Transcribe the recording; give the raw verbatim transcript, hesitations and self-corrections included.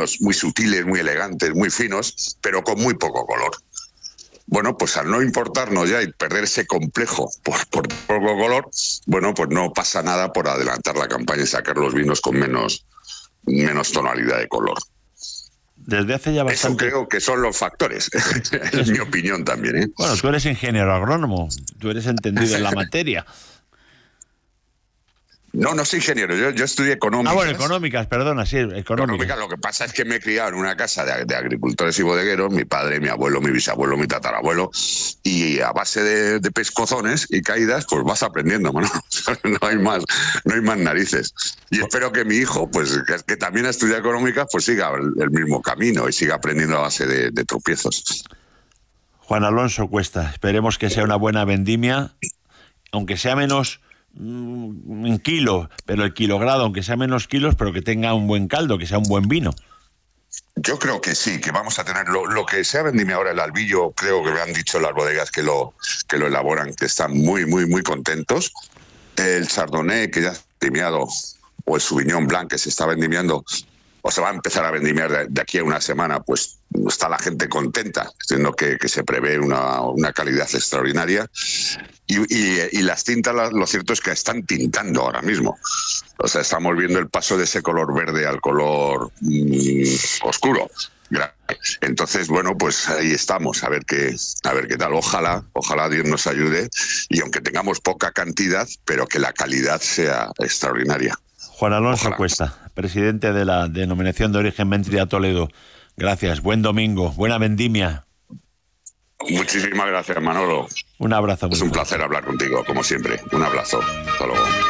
vinos muy sutiles, muy elegantes, muy finos, pero con muy poco color. Bueno, pues al no importarnos ya y perder ese complejo por, por poco color, bueno, pues no pasa nada por adelantar la campaña y sacar los vinos con menos, menos tonalidad de color. Desde hace ya bastante... Eso creo que son los factores, es mi opinión también, ¿eh? Bueno, tú eres ingeniero agrónomo, tú eres entendido en la materia. No, no soy ingeniero, yo, yo estudié económicas. Ah, bueno, económicas, perdona, sí, económicas. Económicas, lo que pasa es que me he criado en una casa de, de agricultores y bodegueros, mi padre, mi abuelo, mi bisabuelo, mi tatarabuelo, y a base de, de pescozones y caídas, pues vas aprendiendo, mano. No hay más, no hay más narices. Y espero que mi hijo, pues que, que también ha estudiado económicas, pues siga el, el mismo camino y siga aprendiendo a base de, de tropiezos. Juan Alonso Cuesta, esperemos que sea una buena vendimia, aunque sea menos... un kilo, pero el kilogrado, aunque sea menos kilos, pero que tenga un buen caldo, que sea un buen vino. Yo creo que sí, que vamos a tener lo, lo que se ha vendido ahora el albillo, creo que me han dicho las bodegas que lo, que lo elaboran, que están muy, muy, muy contentos. El Chardonnay, que ya está vendimiado, o el Sauvignon Blanc, que se está vendimiando, o se va a empezar a vendimiar de, de aquí a una semana, pues está la gente contenta, siendo que, que se prevé una, una calidad extraordinaria. Y, y, y las tintas, lo cierto es que están tintando ahora mismo. O sea, estamos viendo el paso de ese color verde al color mmm, oscuro. Entonces, bueno, pues ahí estamos, a ver qué, a ver qué tal. Ojalá, ojalá Dios nos ayude, y aunque tengamos poca cantidad, pero que la calidad sea extraordinaria. Juan Alonso Ojalá. Cuesta, presidente de la Denominación de Origen Mentria Toledo. Gracias, buen domingo, buena vendimia. Muchísimas gracias, Manolo. Un abrazo. Es un placer hablar contigo, como siempre. Un abrazo. Hasta luego.